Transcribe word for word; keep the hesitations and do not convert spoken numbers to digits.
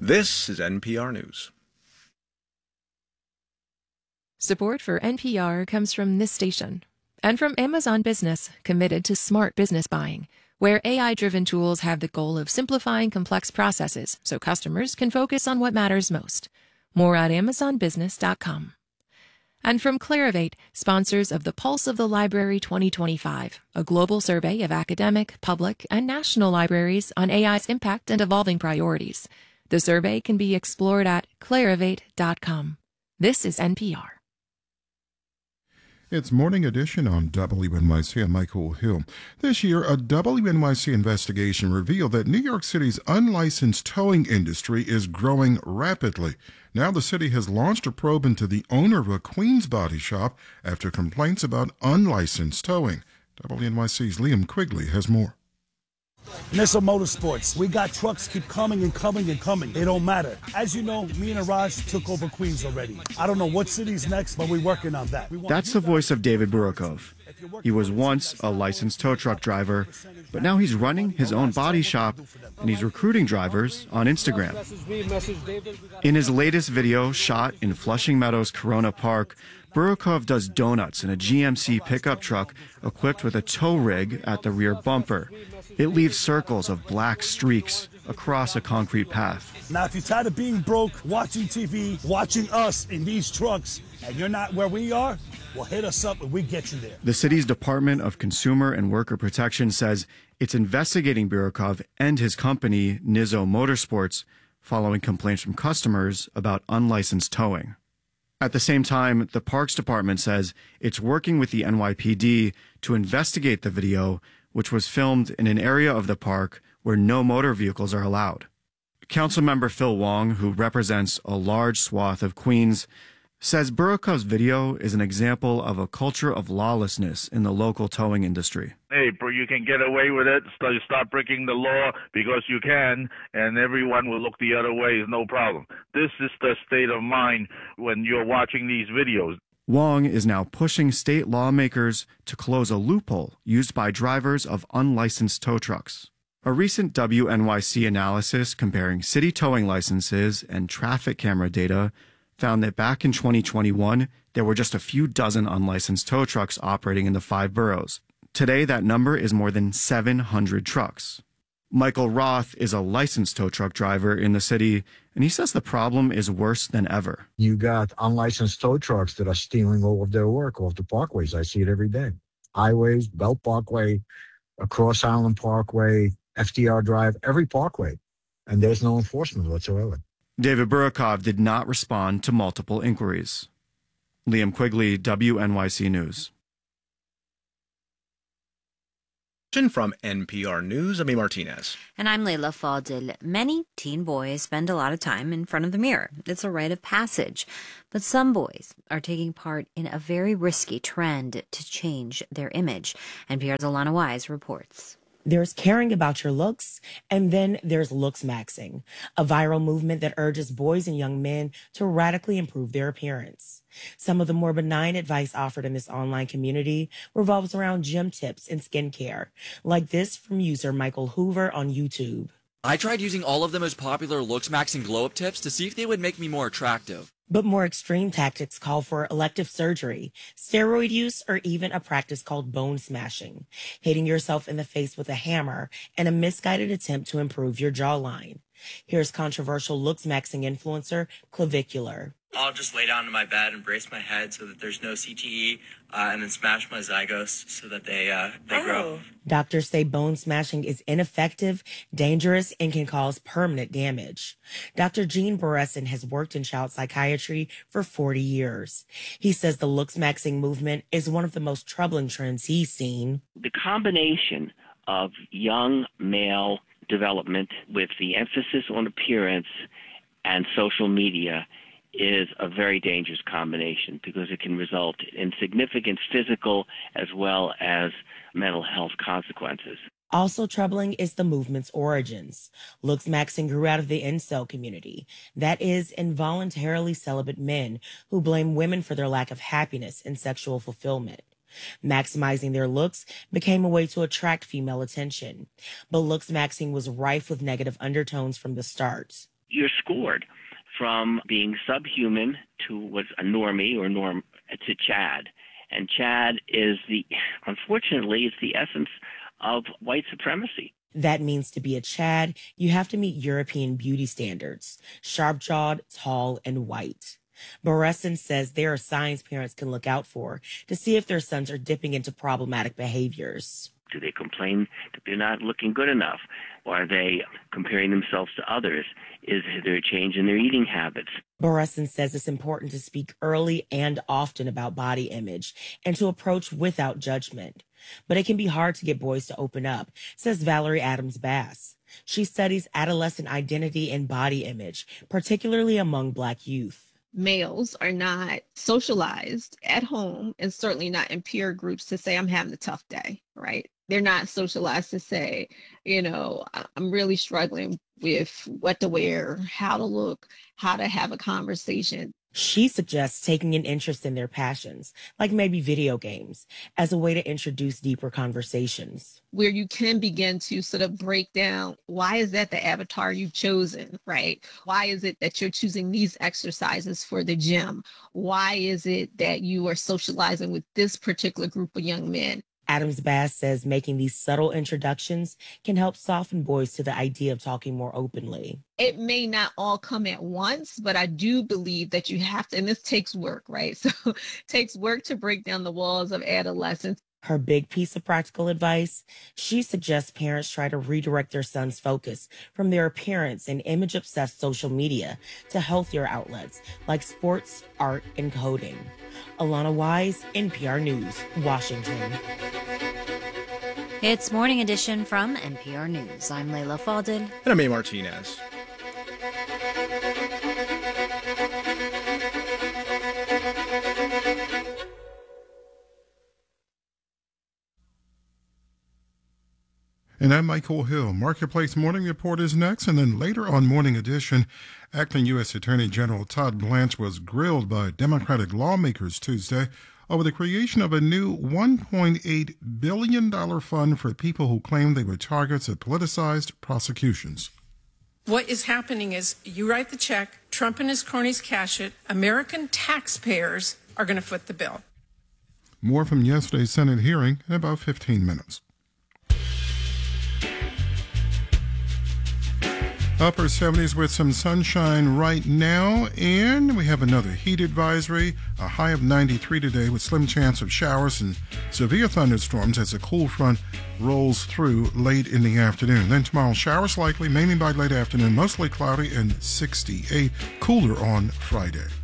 This is N P R News. Support for N P R comes from this station and from Amazon Business, committed to smart business buying, where A I-driven tools have the goal of simplifying complex processes so customers can focus on what matters most. More at amazon business dot com. And from Clarivate, sponsors of the Pulse of the Library twenty twenty-five, a global survey of academic, public, and national libraries on A I's impact and evolving priorities. The survey can be explored at clarivate dot com. This is N P R. It's Morning Edition on W N Y C. I'm Michael Hill. This year, a W N Y C investigation revealed that New York City's unlicensed towing industry is growing rapidly. Now the city has launched a probe into the owner of a Queens body shop after complaints about unlicensed towing. W N Y C's Liam Quigley has more. Nissa Motorsports. We got trucks keep coming and coming and coming. It don't matter. As you know, me and Raj took over Queens already. I don't know what city's next, but we're working on that. That's the voice of David Burokov. He was once a licensed tow truck driver, but now he's running his own body shop and he's recruiting drivers on Instagram. In his latest video shot in Flushing Meadows Corona Park, Burokov does donuts in a G M C pickup truck equipped with a tow rig at the rear bumper. It leaves circles of black streaks across a concrete path. Now, if you're tired of being broke, watching T V, watching us in these trucks, and you're not where we are, well, hit us up and we get you there. The city's Department of Consumer and Worker Protection says it's investigating Burokov and his company, Nizzo Motorsports, following complaints from customers about unlicensed towing. At the same time, the Parks Department says it's working with the N Y P D to investigate the video, which was filmed in an area of the park where no motor vehicles are allowed. Councilmember Phil Wong, who represents a large swath of Queens, says Burokov's video is an example of a culture of lawlessness in the local towing industry. Hey, you can get away with it, so you start breaking the law because you can, and everyone will look the other way, is no problem. This is the state of mind when you're watching these videos. Wong is now pushing state lawmakers to close a loophole used by drivers of unlicensed tow trucks. A recent W N Y C analysis comparing city towing licenses and traffic camera data found that back in twenty twenty-one, there were just a few dozen unlicensed tow trucks operating in the five boroughs. Today, that number is more than seven hundred trucks. Michael Roth is a licensed tow truck driver in the city, and he says the problem is worse than ever. You got unlicensed tow trucks that are stealing all of their work off the parkways. I see it every day. Highways, Belt Parkway, Cross Island Parkway, F D R Drive, every parkway. And there's no enforcement whatsoever. David Burokov did not respond to multiple inquiries. Liam Quigley, W N Y C News. From N P R News, Ami Martinez. And I'm Leila Fadil. Many teen boys spend a lot of time in front of the mirror. It's a rite of passage. But some boys are taking part in a very risky trend to change their image. N P R's Alana Wise reports. There's caring about your looks, and then there's looks maxing, a viral movement that urges boys and young men to radically improve their appearance. Some of the more benign advice offered in this online community revolves around gym tips and skincare, like this from user Michael Hoover on YouTube. I tried using all of the most popular looks maxing glow up tips to see if they would make me more attractive. But more extreme tactics call for elective surgery, steroid use, or even a practice called bone smashing, hitting yourself in the face with a hammer and a misguided attempt to improve your jawline. Here's controversial looks maxing influencer Clavicular. I'll just lay down in my bed and brace my head so that there's no C T E, uh, and then smash my zygos so that they uh, they oh. grow. Doctors say bone smashing is ineffective, dangerous, and can cause permanent damage. Doctor Gene Beresin has worked in child psychiatry for forty years. He says the looks maxing movement is one of the most troubling trends he's seen. The combination of young male development with the emphasis on appearance and social media is a very dangerous combination because it can result in significant physical as well as mental health consequences. Also troubling is the movement's origins. Looks maxing grew out of the incel community. That is, involuntarily celibate men who blame women for their lack of happiness and sexual fulfillment. Maximizing their looks became a way to attract female attention. But looks maxing was rife with negative undertones from the start. you're scored from being subhuman to what's a normie or norm to Chad. And Chad is the, unfortunately, it's the essence of white supremacy. That means to be a Chad, you have to meet European beauty standards, sharp-jawed, tall, and white. Boreson says there are signs parents can look out for to see if their sons are dipping into problematic behaviors. Do they complain that they're not looking good enough? Or are they comparing themselves to others? Is there a change in their eating habits? Boreson says it's important to speak early and often about body image and to approach without judgment. But it can be hard to get boys to open up, says Valerie Adams Bass. She studies adolescent identity and body image, particularly among Black youth. Males are not socialized at home and certainly not in peer groups to say, I'm having a tough day, right? They're not socialized to say, you know, I'm really struggling with what to wear, how to look, how to have a conversation. She suggests taking an interest in their passions, like maybe video games, as a way to introduce deeper conversations. Where you can begin to sort of break down, why is that the avatar you've chosen, right? Why is it that you're choosing these exercises for the gym? Why is it that you are socializing with this particular group of young men? Adams Bass says making these subtle introductions can help soften boys to the idea of talking more openly. It may not all come at once, but I do believe that you have to, and this takes work, right? So it takes work to break down the walls of adolescence. Her big piece of practical advice, she suggests parents try to redirect their son's focus from their appearance and image-obsessed social media to healthier outlets like sports, art, and coding. Alana Wise, N P R News, Washington. It's Morning Edition from N P R News. I'm Layla Faldin. And I'm A. Martinez. And I'm Michael Hill. Marketplace Morning Report is next, and then later on Morning Edition, Acting U S Attorney General Todd Blanche was grilled by Democratic lawmakers Tuesday over the creation of a new one point eight billion dollars fund for people who claim they were targets of politicized prosecutions. What is happening is you write the check, Trump and his cronies cash it, American taxpayers are going to foot the bill. More from yesterday's Senate hearing in about fifteen minutes. Upper seventies with some sunshine right now, and we have another heat advisory, a high of ninety-three today with slim chance of showers and severe thunderstorms as a cool front rolls through late in the afternoon. Then tomorrow, showers likely, mainly by late afternoon, mostly cloudy and sixty-eight, cooler on Friday.